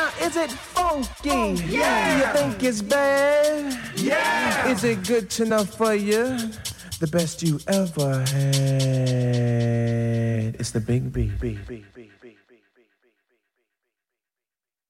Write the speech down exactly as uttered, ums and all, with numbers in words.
Is it funky? Oh, yeah. Do you think it's bad? Yeah. Is it good enough for you? The best you ever had. It's the Big B. B, B, B, B.